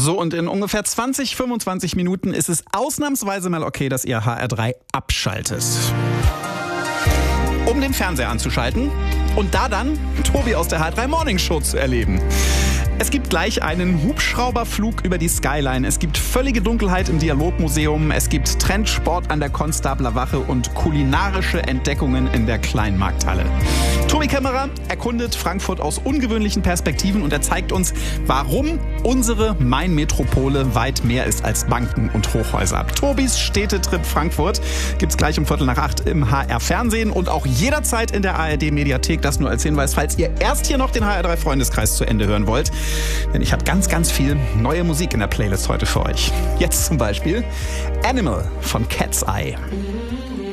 So, und in ungefähr 20, 25 Minuten ist es ausnahmsweise mal okay, dass ihr HR3 abschaltet. Um den Fernseher anzuschalten und da dann Tobi aus der HR3 Morning Show zu erleben. Es gibt gleich einen Hubschrauberflug über die Skyline. Es gibt völlige Dunkelheit im Dialogmuseum. Es gibt Trendsport an der Konstabler Wache und kulinarische Entdeckungen in der Kleinmarkthalle. Tobi Kämmerer erkundet Frankfurt aus ungewöhnlichen Perspektiven und er zeigt uns, warum unsere Main-Metropole weit mehr ist als Banken und Hochhäuser. Tobis Städtetrip Frankfurt gibt's gleich um 7:15 im HR-Fernsehen und auch jederzeit in der ARD-Mediathek. Das nur als Hinweis, falls ihr erst hier noch den HR3-Freundeskreis zu Ende hören wollt. Denn ich habe ganz, ganz viel neue Musik in der Playlist heute für euch. Jetzt zum Beispiel Animal von Cat's Eye.